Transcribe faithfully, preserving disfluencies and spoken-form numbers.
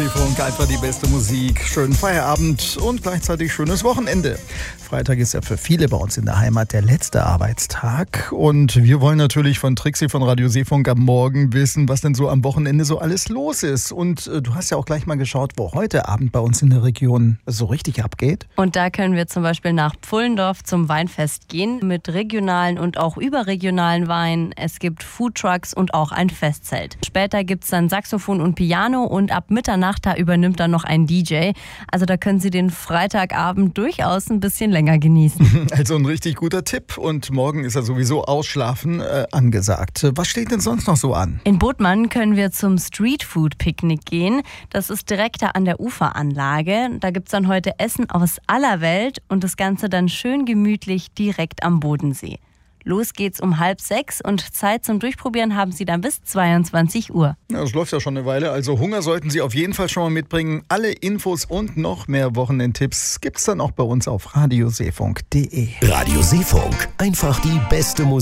Seefunk, einfach die beste Musik. Schönen Feierabend und gleichzeitig schönes Wochenende. Freitag ist ja für viele bei uns in der Heimat der letzte Arbeitstag. Und wir wollen natürlich von Trixie von Radio Seefunk am Morgen wissen, was denn so am Wochenende so alles los ist. Und äh, du hast ja auch gleich mal geschaut, wo heute Abend bei uns in der Region so richtig abgeht. Und da können wir zum Beispiel nach Pfullendorf zum Weinfest gehen mit regionalen und auch überregionalen Weinen. Es gibt Foodtrucks und auch ein Festzelt. Später gibt es dann Saxophon und Piano und ab Mitternacht da übernimmt dann noch ein D J. Also da können Sie den Freitagabend durchaus ein bisschen länger genießen. Also ein richtig guter Tipp. Und morgen ist ja sowieso Ausschlafen äh, angesagt. Was steht denn sonst noch so an? In Bodmann können wir zum Streetfood-Picknick gehen. Das ist direkt da an der Uferanlage. Da gibt es dann heute Essen aus aller Welt und das Ganze dann schön gemütlich direkt am Bodensee. Los geht's um halb sechs und Zeit zum Durchprobieren haben Sie dann bis zweiundzwanzig Uhr. Ja, das läuft ja schon eine Weile, also Hunger sollten Sie auf jeden Fall schon mal mitbringen. Alle Infos und noch mehr Wochenendtipps gibt's dann auch bei uns auf radioseefunk punkt de. Radio Seefunk, einfach die beste Musik.